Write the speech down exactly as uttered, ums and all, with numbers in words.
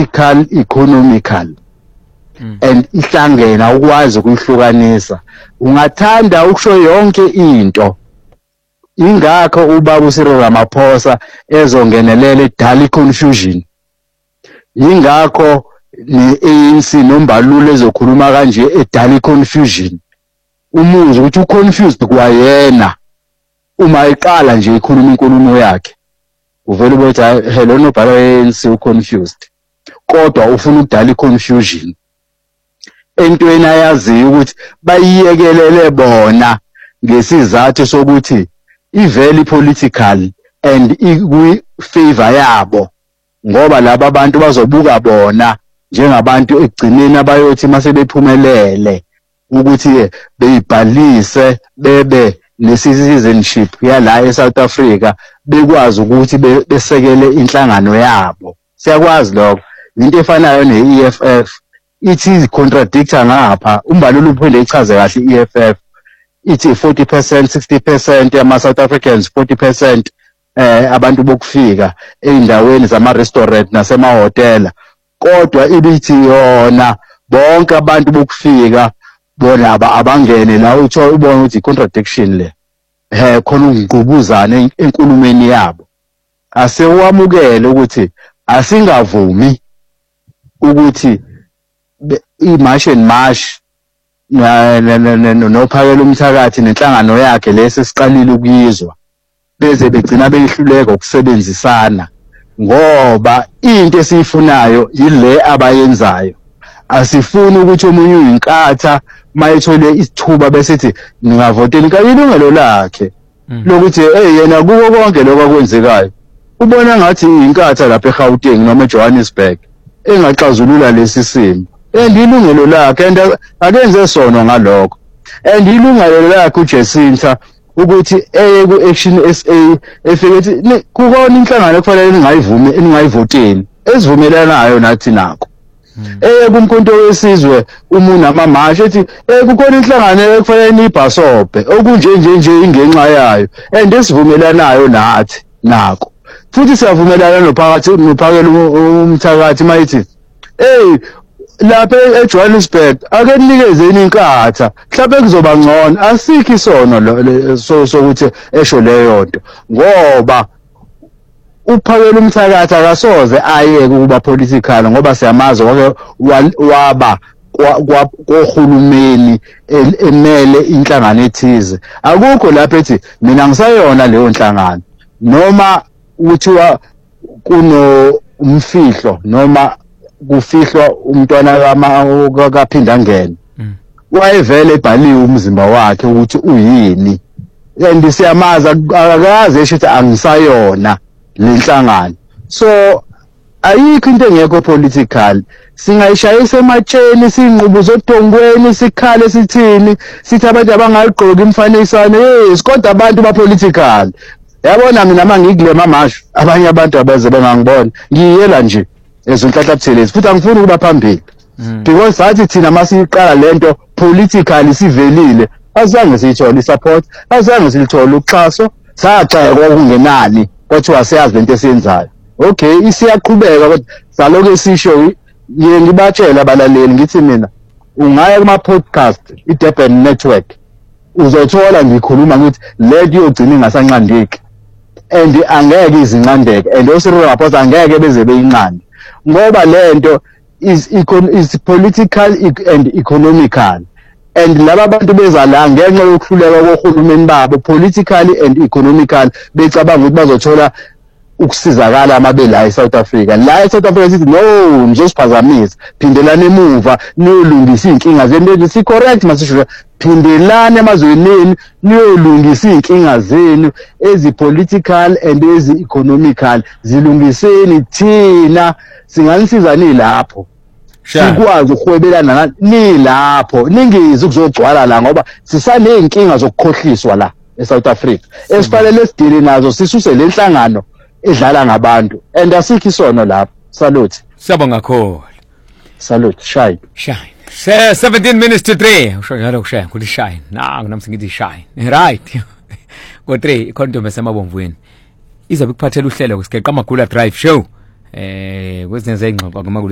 political, economical. Mm. And ihlangene ukwazi ukuyihlukanisa. Ungathanda ukusho yonke into. Ingakho ubaba uCyril Ramaphosa ezongenelela edala confusion. Ingakho ne-A N C nombalulo ezokhuluma kanje edala confusion. Umuzi ukuthi uconfused kwayena uma iqala nje ikhuluma inkulumo yakhe. Uvela ukuthi hello nobhala we-A N C uconfused. Kodwa ufuna ukudala confusion. Entweni ayaziyo ukuthi bayiyekelele bona ngesizathu sokuthi iveli political and ikwi favor yabo ngoba laba abantu bazobuka bona njengabantu egcineni abayothi mase bephumelele ukuthi beyibhalise bebe ne-citizenship yala eSouth Africa bekwazi ukuthi besekele inhlangano yabo. Siyakwazi lokho. Into efanayo ne-E F F ithi contradictor ngapha umbalulo uphinde ichaze kahle i-E F F ithi forty percent sixty percent ama South Africans forty percent eh abantu bokufika eindaweni zama restaurant nasemahotela kodwa ibithi yona bonke abantu bokufika bona abangene la utho ubona ukuthi contradiction le eh khona ukungqubuzana enkulumeni yabo. Asewamukele ukuthi asingavumi ukuthi imarch and march na nophakela umthakathi nenhlangano yakhe lesi siqalile ukuyizwa beze begcina beyihluleka ukusebenzisana ngoba into esiyifunayo yile abayenzayo. Asifuni ukuthi umunye uyinkatha mayethole isithuba bese ningavotela ikayilungelo lakhe lokuthi hey yena kuko konke lokho akwenzekayo ubona ngathi inkatha lapha eGauteng noma eJohannesburg engaxazulula lesi simo endilungelo lakhe and akenze sono ngalokho endilungelo lakhe uJacinta ukuthi eye ku Action S A efike kukhona inhlangano kufanele ningayivumi ningayivoteni esivumelanayo nathi nakho. Eye kumkhonto wesizwe umuna amamasha ethi eh kukhona inhlangano ekufanele nibhasobe okunje nje nje ingenxa yayo and esivumelanayo nathi nakho futhi siyavumelana nophakathi nophakela umthakathi mayithi hey lapha eJohannesburg ake nikezeni inkatha mhlawumbe kuzoba ngcono asikho isono so sokuthi esho leyo nto ngoba uphakela umthakathi akasoze ayeke ukuba political ngoba siyamazi waba kohulumeni emele inhlangano ethize. Akukho lapha ethi mina ngisayona leyo nhlangano noma uthiwa kuno umfihlo noma kufihlwa umntwana kaphinda ngene wayevele ebhaliwe umzimba wakhe ukuthi uyini and siyamaza akaze eshithi angisayona lenhlangano. So ayikho into engekho political singayishayisa ematsheni sinqubo zodongweni sikhale sithini sithi abantu abangayigqoki imfanisane yes kodwa abantu ba political. Yabona mina mangikule mamasho abanye abantu abaze bengangibona ngiyela nje ezinhlahla buthelezi futhi angifuni ukuba phambili because athi thina masiqala lento politically sivelile azange siyithola isupport azange silithola uxhaso saxekwa kungenani kodwa siyazi lento esiyenzayo. Okay isiyaqhubeka kodwa saloku esisho ngiye ngibatshela abalaleli ngithi mina ungaya kuma podcast iDurban Network uzothola ngikhuluma ngithi lento yogcina ingasanqandiki and angeke izinqandeke and uCyril Ramaphosa angeke beze beyinqande ngoba lento is is political and economical and laba bantu bezala ngenxa yokuhluleka kohulumeni babo politically and economical becabanga ukuthi bazothola ukusizakala amabela eSouth Africa la eSouth Africa sithi no nizosiphazamisa phindelana emuva niyolungisa inkinga zenu si correct masisho phindelana emazweni niyolungisa inkinga zenu ezi political and ezi economical zilungiseni thina singanisizani lapho sikwazi ukuhwebelana ni lapho ningizi ukuzogcwala la ngoba sisaneyinkinga zokukhohliswa la eSouth Africa esifanele sidile nazo sisuse lenhlangano edlala ngabantu and asikho isono lapho. Salute. Siyabonga kakhulu. Salute. Shine. Shine. seventeen minutes to three. Usho njalo kushaya kuli shine. Na nginamthi ngithi shine. Right. Go three condom esemabomvweni. Izabe kuphathela uhlelo kwesigeqa amagula drive show. Eh kwezinye zengxoxo kuma